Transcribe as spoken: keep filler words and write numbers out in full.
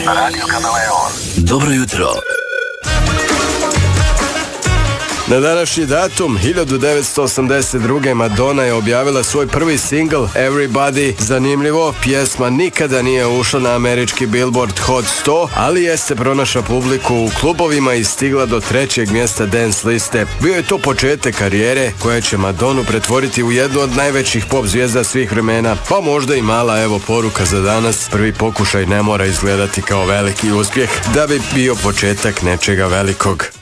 Radio Kameleon. Dobro jutro. Na današnji datum hiljadu devetsto osamdeset druge. Madonna je objavila svoj prvi singl Everybody. Zanimljivo, pjesma nikada nije ušla na američki Billboard Hot sto, ali jeste pronašla publiku u klubovima i stigla do trećeg mjesta dance liste. Bio je to početak karijere koja će Madonu pretvoriti u jednu od najvećih pop zvijezda svih vremena, pa možda i mala evo poruka za danas. Prvi pokušaj ne mora izgledati kao veliki uspjeh da bi bio početak nečega velikog.